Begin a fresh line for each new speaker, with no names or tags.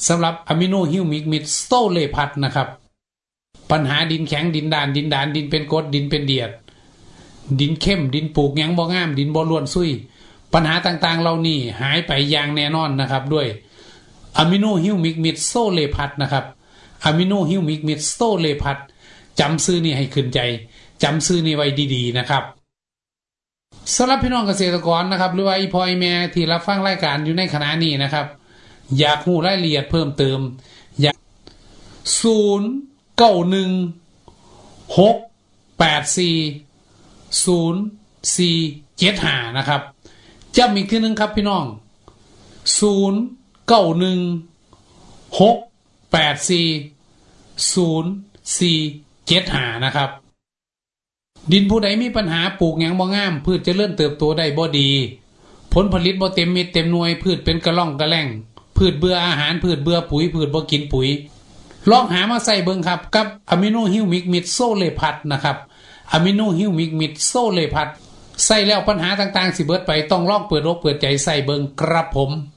สำหรับอะมิโนฮิวมิกมิดสโตเลพัทนะครับปัญหาดินแข็งดินด่านดินเป็นกรดดินเป็นเดียดดินเข้มดินปลูกหยังบ่งามดินบ่ล้วนซุยปัญหาต่างๆเหล่านี้หายไปอย่างแน่นอนนะครับด้วยอะมิโนฮิวมิกมิดสโตเลพัทนะครับอะมิโนฮิวมิกมิดสโตเลพัทจำชื่อนี้ให้ขึ้นใจจำชื่อนี้ไว้ดีๆนะครับสำหรับพี่น้องเกษตรกรนะครับหรือว่าอีพ่ออีแม่ที่รับฟังรายการอยู่ในขณะนี้นะครับอยากรู้รายละเอียดเพิ่มเติมอยาก0916840475นะครับย้ำอีกทีนึงครับพี่น้อง0916840475นะครับดินผู้ใดมีปัญหาปลูกหยังบ่งามพืชเจริญเติบโตได้บ่ดีผลผลิตบ่เต็มเม็ดเต็มหน่วยพืชเป็นกระล่องกระแล่งพืชเบื่ออาหารพืชเบื่อปุ๋ยพืชบ่กินปุ๋ยลองหามาใส่เบิ่งครับกับอะมิโนฮิวมิกมิดโซเลพัทนะครับอะมิโนฮิวมิกมิดโซเลพัทใส่แล้วปัญหาต่างๆสิเบิดไปต้องลองเปิดอกเปิดใจใส่เบิ่งครับผม